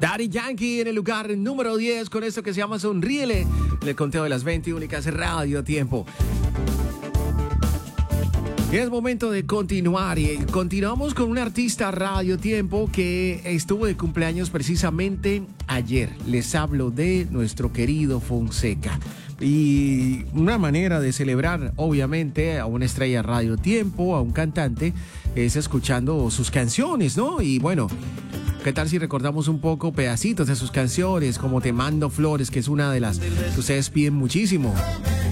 Daddy Yankee en el lugar número 10 con esto que se llama Sonríele, en el conteo de las 20 únicas Radio Tiempo. Y es momento de continuar y continuamos con un artista Radio Tiempo que estuvo de cumpleaños precisamente ayer. Les hablo de nuestro querido Fonseca. Y una manera de celebrar, obviamente, a una estrella Radio Tiempo, a un cantante, es escuchando sus canciones, ¿no? Y bueno, ¿qué tal si recordamos un poco pedacitos de sus canciones, como Te Mando Flores, que es una de las que ustedes piden muchísimo?